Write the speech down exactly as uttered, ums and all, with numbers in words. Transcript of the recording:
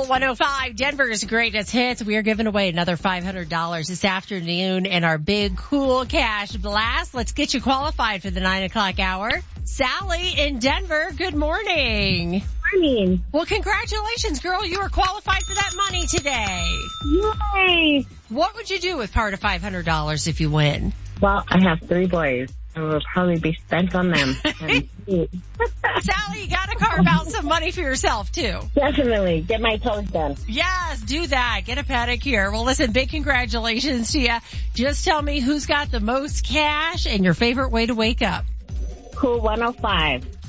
one oh five, Denver's greatest hits. We are giving away another five hundred dollars this afternoon in our big cool cash blast. Let's get you qualified for the nine o'clock hour. Sally in Denver, good morning. Morning. Well, congratulations, girl. You are qualified for that money today. Yay. What would you do with part of five hundred dollars if you win? Well, I have three boys. It will probably be spent on them. Sally, you gotta carve out some money for yourself, too. Definitely. Get my toes done. Yes, do that. Get a pedicure. Well, listen, big congratulations to you. Just tell me who's got the most cash and your favorite way to wake up. Cool one oh five.